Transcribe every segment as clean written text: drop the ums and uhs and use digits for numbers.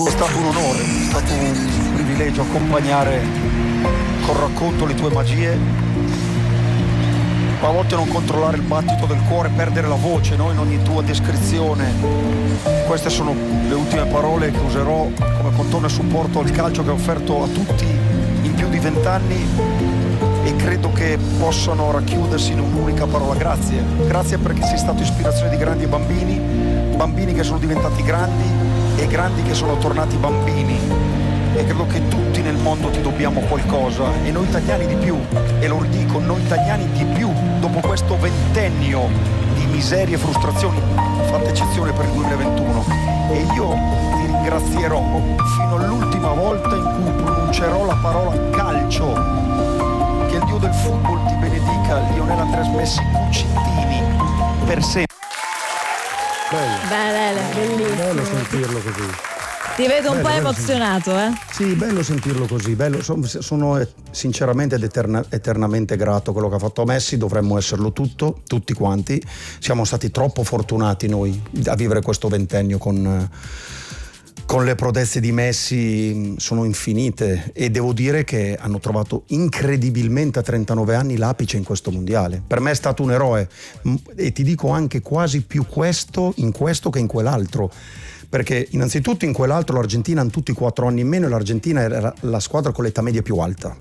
È stato un onore, è stato un privilegio accompagnare col racconto le tue magie, a volte non controllare il battito del cuore, perdere la voce, no? In ogni tua descrizione. Queste sono le ultime parole che userò come contorno e supporto al calcio che ha offerto a tutti in più di 20 anni, e credo che possano racchiudersi in un'unica parola: grazie. Grazie perché sei stato ispirazione di grandi bambini, bambini che sono diventati grandi e grandi che sono tornati bambini, e credo che tutti nel mondo ti dobbiamo qualcosa, e noi italiani di più, e lo ridico, noi italiani di più, dopo questo ventennio di miserie e frustrazioni, fatta eccezione per il 2021, e io ti ringrazierò fino all'ultima volta in cui pronuncerò la parola calcio. Che il Dio del football ti benedica, Lionel Andrés Messi Cucittini, per sempre. Bello, bellissimo. Bello sentirlo così. Ti vedo un po' Bello emozionato, eh? Sì, bello sentirlo così. Bello. Sono sinceramente ed eternamente grato a quello che ha fatto Messi. Dovremmo esserlo tutti quanti. Siamo stati troppo fortunati noi a vivere questo ventennio con le prodezze di Messi. Sono infinite, e devo dire che hanno trovato incredibilmente a 39 anni l'apice in questo mondiale. Per me è stato un eroe, e ti dico anche quasi più in questo che in quell'altro, perché innanzitutto in quell'altro l'Argentina hanno tutti 4 anni in meno, e l'Argentina era la squadra con l'età media più alta.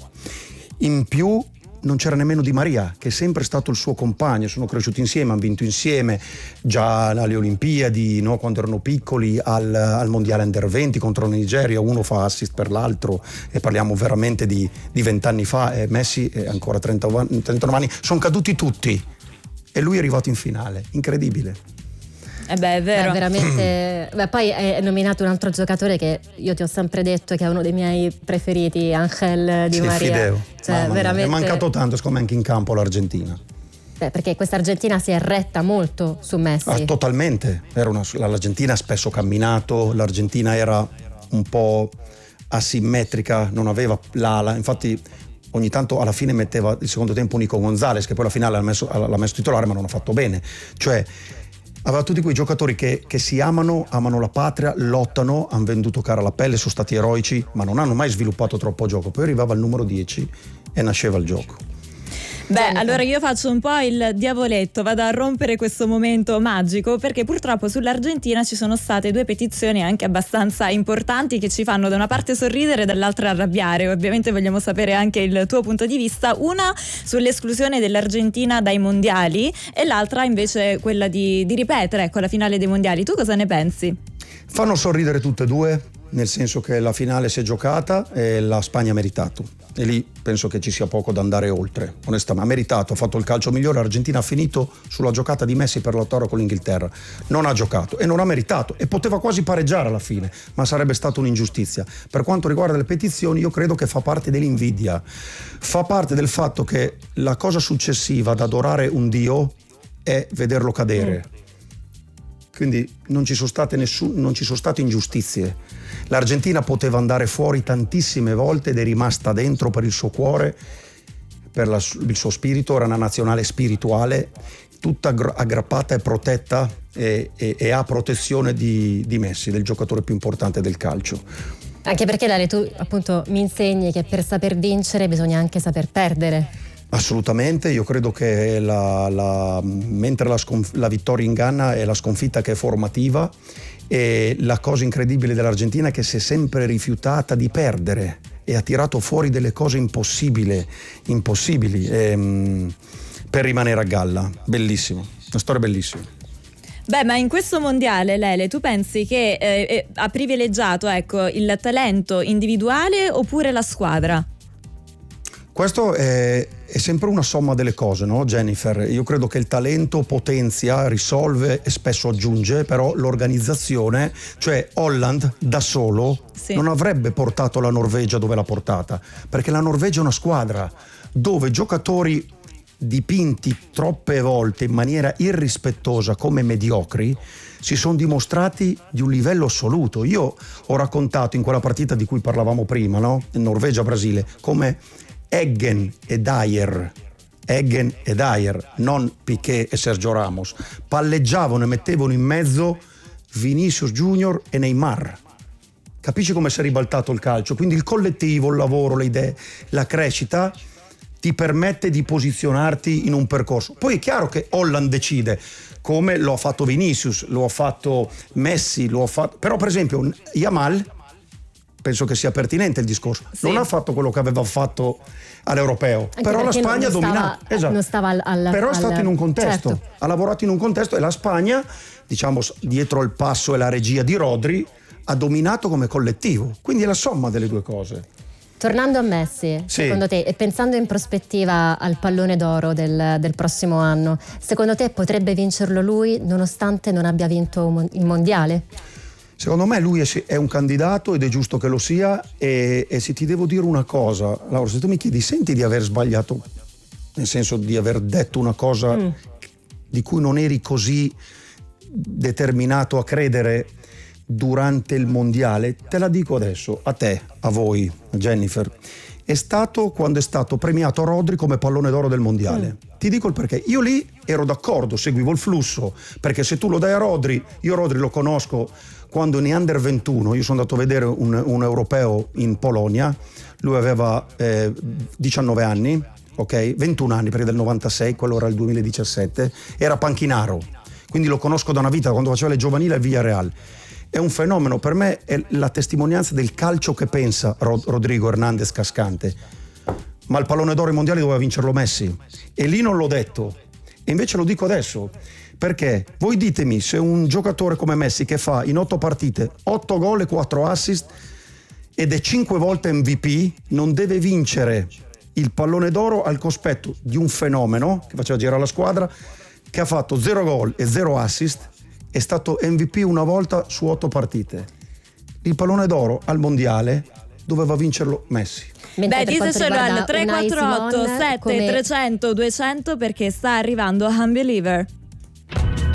In più non c'era nemmeno Di Maria, che è sempre stato il suo compagno, sono cresciuti insieme, hanno vinto insieme già alle Olimpiadi, no? Quando erano piccoli, al Mondiale Under 20 contro la Nigeria, uno fa assist per l'altro, e parliamo veramente di 20 anni fa, e Messi è ancora 39 anni, sono caduti tutti e lui è arrivato in finale, incredibile. È vero. Veramente. Poi è nominato un altro giocatore che io ti ho sempre detto che è uno dei miei preferiti, Angel Di Maria. Fideo. Cioè, veramente. È mancato tanto, secondo me, anche in campo l'Argentina. Perché questa Argentina si è retta molto su Messi. Totalmente. L'Argentina ha spesso camminato, l'Argentina era un po' asimmetrica, non aveva l'ala, infatti ogni tanto alla fine metteva il secondo tempo Nico Gonzalez, che poi alla finale l'ha messo titolare, ma non ha fatto bene. Cioè aveva tutti quei giocatori che si amano la patria, lottano, hanno venduto cara la pelle, sono stati eroici, ma non hanno mai sviluppato troppo gioco. Poi arrivava il numero 10 e nasceva il gioco. Allora io faccio un po' il diavoletto, vado a rompere questo momento magico, perché purtroppo sull'Argentina ci sono state 2 petizioni anche abbastanza importanti che ci fanno da una parte sorridere e dall'altra arrabbiare. Ovviamente vogliamo sapere anche il tuo punto di vista, una sull'esclusione dell'Argentina dai mondiali e l'altra invece quella di ripetere la finale dei mondiali. Tu cosa ne pensi? Fanno sorridere tutte e due, nel senso che la finale si è giocata e la Spagna ha meritato, e lì penso che ci sia poco da andare oltre. Onestamente ha meritato, ha fatto il calcio migliore. L'Argentina ha finito sulla giocata di Messi per lottare con l'Inghilterra, non ha giocato e non ha meritato, e poteva quasi pareggiare alla fine, ma sarebbe stata un'ingiustizia. Per quanto riguarda le petizioni, io credo che fa parte dell'invidia, fa parte del fatto che la cosa successiva ad adorare un dio è vederlo cadere. Quindi non ci sono state ingiustizie. L'Argentina poteva andare fuori tantissime volte ed è rimasta dentro per il suo cuore, per il suo spirito. Era una nazionale spirituale, tutta aggrappata e protetta e ha protezione di Messi, del giocatore più importante del calcio. Anche perché, Lale, tu appunto mi insegni che per saper vincere bisogna anche saper perdere. Assolutamente, io credo che mentre la vittoria inganna è la sconfitta che è formativa, e la cosa incredibile dell'Argentina è che si è sempre rifiutata di perdere e ha tirato fuori delle cose impossibili per rimanere a galla. Bellissimo, una storia bellissima. Ma in questo mondiale, Lele, tu pensi che ha privilegiato il talento individuale oppure la squadra? Questo è sempre una somma delle cose, no, Jennifer? Io credo che il talento potenzia, risolve e spesso aggiunge, però l'organizzazione, cioè Holland da solo non avrebbe portato la Norvegia dove l'ha portata, perché la Norvegia è una squadra dove giocatori dipinti troppe volte in maniera irrispettosa come mediocri si sono dimostrati di un livello assoluto. Io ho raccontato in quella partita di cui parlavamo prima, no? Norvegia-Brasile, come Eggen e Dyer, non Piqué e Sergio Ramos, palleggiavano e mettevano in mezzo Vinicius Junior e Neymar. Capisci come si è ribaltato il calcio? Quindi il collettivo, il lavoro, le idee, la crescita ti permette di posizionarti in un percorso. Poi è chiaro che Holland decide, come lo ha fatto Vinicius, lo ha fatto Messi, però per esempio Yamal, penso che sia pertinente il discorso, non ha fatto quello che aveva fatto all'Europeo, anche però la Spagna ha dominato, non stava però è stato in un contesto, certo. Ha lavorato in un contesto e la Spagna, diciamo dietro al passo e la regia di Rodri, ha dominato come collettivo, quindi è la somma delle due cose. Tornando a Messi, secondo te, e pensando in prospettiva al pallone d'oro del prossimo anno, secondo te potrebbe vincerlo lui nonostante non abbia vinto il mondiale? Secondo me lui è un candidato ed è giusto che lo sia, e se ti devo dire una cosa, Laura, se tu mi chiedi, senti di aver sbagliato, nel senso di aver detto una cosa di cui non eri così determinato a credere durante il mondiale, te la dico adesso, a te, a voi, a Jennifer, è stato quando è stato premiato Rodri come pallone d'oro del mondiale. Ti dico il perché. Io lì ero d'accordo, seguivo il flusso, perché se tu lo dai a Rodri, io Rodri lo conosco quando ne under 21, io sono andato a vedere un europeo in Polonia, lui aveva 19 anni, ok? 21 anni, perché del 96, quello era il 2017, era panchinaro, quindi lo conosco da una vita, quando faceva le giovanili al Villarreal. È un fenomeno, per me è la testimonianza del calcio che pensa Rodrigo Hernandez Cascante. Ma il pallone d'oro mondiale doveva vincerlo Messi, e lì non l'ho detto, e invece lo dico adesso, perché voi ditemi se un giocatore come Messi, che fa in 8 partite 8 gol e 4 assist ed è 5 volte MVP, non deve vincere il pallone d'oro al cospetto di un fenomeno che faceva girare la squadra, che ha fatto 0 gol e 0 assist, è stato MVP una volta su 8 partite. Il pallone d'oro al mondiale doveva vincerlo Messi. Beh, ditecelo al 348 7300 200 perché sta arrivando Unbeliever.